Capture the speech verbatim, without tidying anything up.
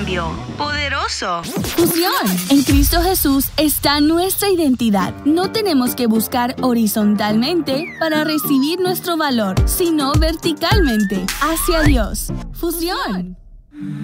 cambio poderoso. Fusión. En Cristo Jesús está nuestra identidad. No tenemos que buscar horizontalmente para recibir nuestro valor, sino verticalmente, hacia Dios. Fusión.